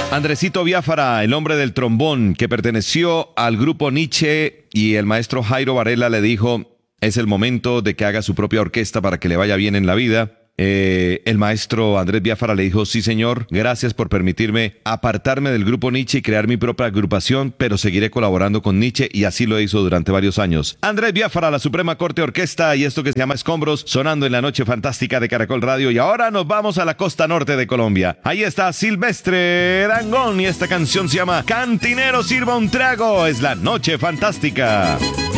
Andresito Biafara, el hombre del trombón, que perteneció al grupo Nietzsche, y el maestro Jairo Varela le dijo, es el momento de que haga su propia orquesta para que le vaya bien en la vida. El maestro Andrés Biafara le dijo, sí señor, gracias por permitirme apartarme del grupo Nietzsche y crear mi propia agrupación, pero seguiré colaborando con Nietzsche, y así lo hizo durante varios años. Andrés Biafara, la Suprema Corte Orquesta, y esto que se llama Escombros, sonando en la noche fantástica de Caracol Radio. Y ahora nos vamos a la costa norte de Colombia. Ahí está Silvestre Dangond y esta canción se llama Cantinero sirva un trago. Es la noche fantástica.